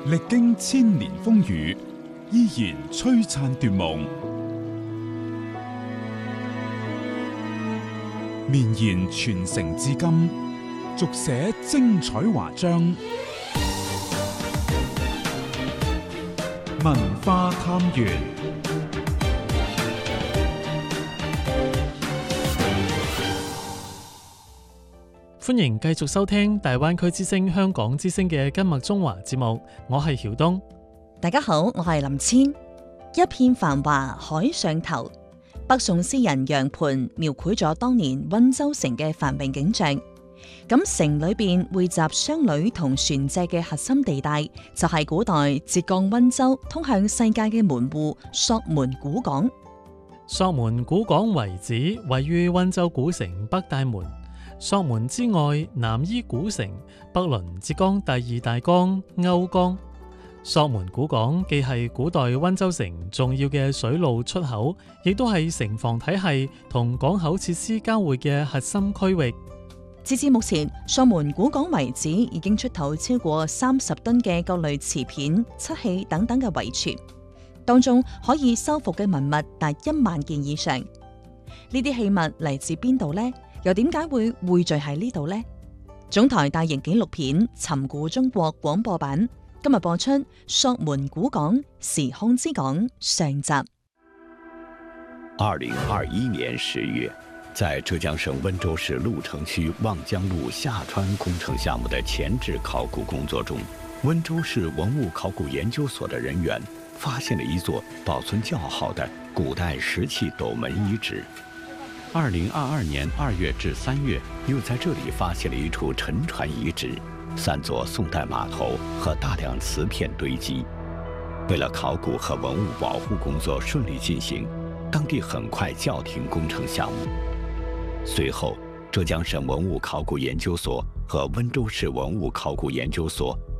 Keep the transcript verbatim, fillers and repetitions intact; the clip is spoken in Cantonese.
歷經千年風雨，依然璀璨奪夢，綿延傳承至今，續寫精彩華章。文化探源， 歡迎繼續收聽大灣區之聲香港之聲嘅今日中華節目，我係曉東。 大家好，我係林千。一片繁華海上頭，北宋詩人楊盤描繪咗當年溫州城嘅繁榮景象。咁城裏邊匯集商旅同船隻嘅核心地帶，就係古代浙江溫州通向世界嘅門戶朔門古港。 朔門古港遺址位於溫州古城北大門，朔門之外南依古城，北鄰浙江第二大江甌江。朔門古港既係古代溫州城重要嘅水路出口，亦都係城防體系同港口設施交匯嘅核心區域。 截至目前，朔門古港遺址已經出土超過三十噸嘅各類瓷片、漆器等等嘅遺存，當中可以修復嘅文物達一萬件以上。呢啲器物嚟自邊度呢？又點解會匯聚喺呢度呢？總台大型紀錄片《尋古中國》廣播版今日播出《朔門古港時空之港》上集。 二零二一年十月，在浙江省溫州市鹿城區望江路下穿工程項目的前置考古工作中，溫州市文物考古研究所的人員發現了一座保存較好的古代石器斗門遺址。二零二二年二月至三月，又在這裡發現了一處沉船遺址，三座宋代碼頭和大量瓷片堆積。為了考古和文物保護工作順利進行，當地很快叫停工程項目。隨後，浙江省文物考古研究所和溫州市文物考古研究所